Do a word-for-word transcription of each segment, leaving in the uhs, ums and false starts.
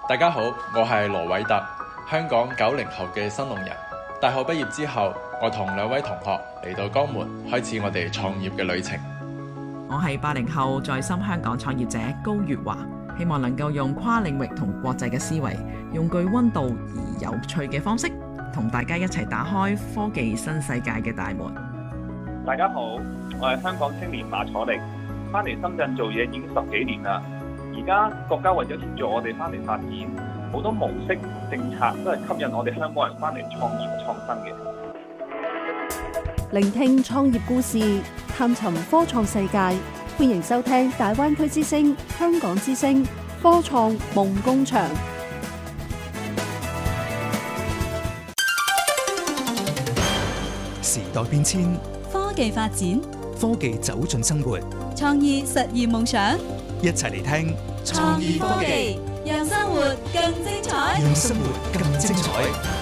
大家好，我係羅偉特，香港九零後嘅新農人。大學畢業之後，我同兩位同學嚟到江門，開始我哋創業嘅旅程。 我係八零後在深香港創業者高月華，希望能夠用跨領域同國際嘅思維，用具溫度而有趣嘅方式，同大家一齊打開科技新世界嘅大門。 大家好，我係香港青年馬楚力，翻嚟深圳做嘢已經十幾年啦。而家國家為咗協助我哋翻嚟發展，好多模式政策都係吸引我哋香港人翻嚟創業創新嘅。 聆聽創業故事，探尋科創世界，歡迎收聽大灣區之聲、香港之聲科創夢工場。 時代變遷， 科技發展， 科技走進生活， 創意實現夢想。 一齊嚟聽創意科技，讓生活更精彩， 讓生活更精彩。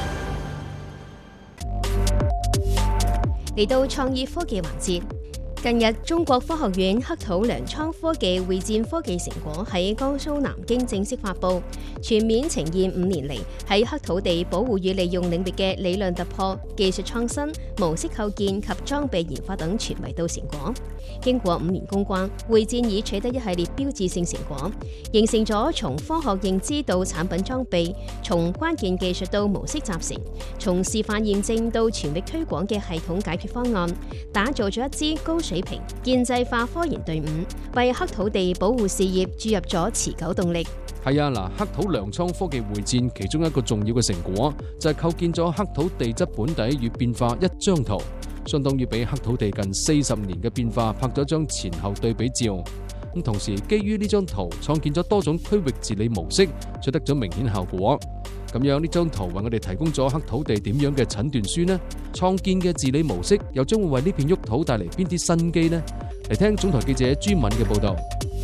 嚟到創意科技環節，近日中國科學院黑土糧倉科技會戰科技成果喺江蘇南京正式發布，全面呈現五年嚟喺黑土地保護與利用領域嘅理論突破、技術創新、模式構建及裝備研發等全維度成果。經過五年攻關，會戰已取得一系列標誌性成果，形成咗從科學認知到產品裝備，從關鍵技術到模式集成，從示範驗證到全域推廣嘅系統解決方案，打造咗一支高水平建制化科研隊伍，為黑土地保護事業注入咗持久動力。 係啊，嗱，黑土糧倉科技會戰其中一個重要嘅成果就係構建咗黑土地質本底與變化一張圖，相當於俾黑土地近四十年嘅變化拍咗張前後對比照。咁同時基於呢張圖創建咗多種區域治理模式，取得咗明顯效果。咁樣呢張圖為我哋提供咗黑土地點樣嘅診斷書呢？創建嘅治理模式又將會為呢片沃土帶嚟邊啲新機呢？嚟聽總台記者朱敏嘅報道。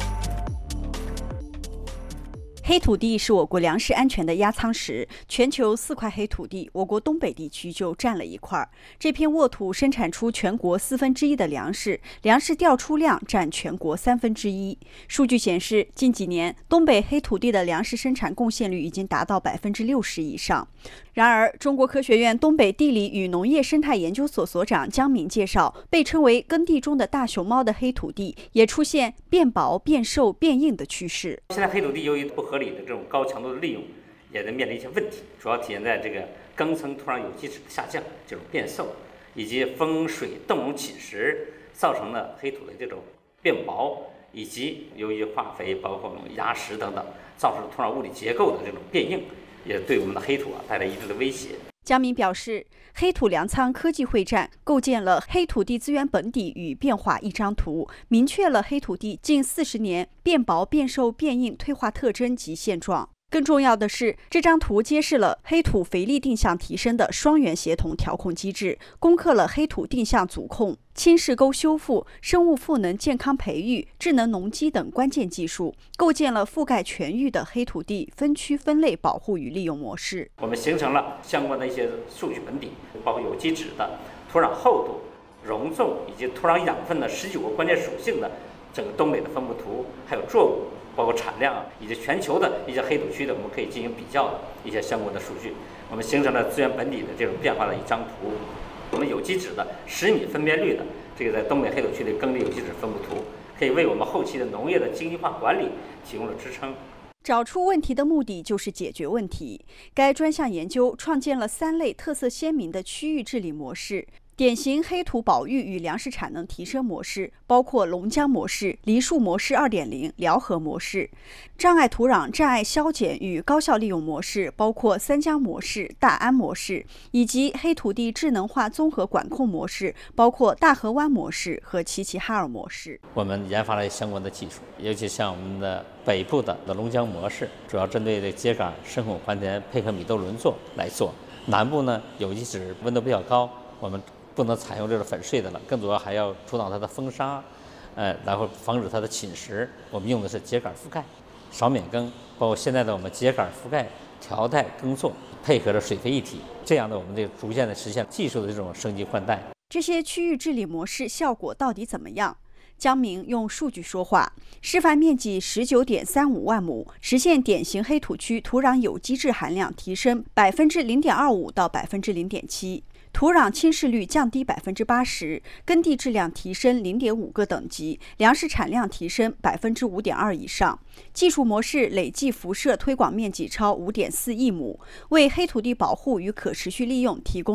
黑土地是我國糧食安全的壓艙石，全球四塊黑土地，我國東北地區就佔了一塊。這片沃土生產出全國四分之一的糧食，糧食調出量佔全國三分之一。數據顯示，近幾年東北黑土地的糧食生產貢獻率已經達到百分之六十以上。然而，中國科學院東北地理與農業生態研究所所長江明介紹，被稱為耕地中的大熊貓的黑土地，也出現變薄、變瘦、變硬的趨勢。 現在黑土地由於不合理的這種高強度的利用，也在面臨一些問題，主要體現在這個耕層土壤有機質的下降，這種變瘦，以及風水凍溶侵蝕造成了黑土的這種變薄，以及由於化肥包括壓實等等，造成土壤物理結構的這種變硬，也對我們的黑土啊帶來一定的威脅。 江明表示，黑土糧倉科技會戰構建了黑土地資源本底與變化一張圖，明確了黑土地近四十年變薄、變瘦、變硬退化特徵及現狀。更重要的是，這張圖揭示了黑土肥力定向提升的雙元協同調控機制，攻克了黑土定向阻控、侵蝕溝修復、生物賦能健康培育、智能農機等關鍵技術，構建了覆蓋全域的黑土地分區分類保護與利用模式。 我們形成了相關的一些數據本底，包括有機質的、土壤厚度、容重以及土壤養分的十九個關鍵屬性的整個東北的分布圖，還有作物，包括產量以及全球的一些黑土區的，我們可以進行比較的一些相關的數據，我們形成了資源本底的這種變化的一張圖。我們有機質的十米分辨率的這個在東北黑土區的耕地有機質分布圖，可以為我們後期的農業的經濟化管理提供了支撐。 找出問題的目的就是解決問題。該專項研究創建了三類特色鮮明的區域治理模式。典型黑土保育與糧食產能提升模式包括龍江模式、梨樹模式 二點零、遼河模式；障礙土壤障礙消減與高效利用模式包括三江模式、大安模式，以及黑土地智能化綜合管控模式包括大河灣模式和齊齊哈爾模式。 我們研發了相關的技術，尤其像我們的北部的龍江模式，主要針對這秸稈、深孔還田配合米豆輪作來做；南部呢，有機質溫度比較高，我們不能採用這種粉碎的了，更主要還要阻擋它的風沙，呃，然後防止它的侵蝕。我們用的是秸稈覆蓋、少免耕，包括現在的我們秸稈覆蓋、調態耕作，配合着水肥一體，這樣的我們就逐漸的實現技術的這種升級換代。 這些區域治理模式效果到底怎麼樣？ 江明用数据说话，示范面积十九点三五万亩，实现典型黑土区土壤有机质含量提升百分之零点二五到百分之零点七。土壤侵蚀率降低百分之八十，耕地质量提升零点五个等级，粮食产量提升百分之五点二以上。技术模式累计辐射推广面积超五点四亿亩，为黑土地保护与可持续利用提供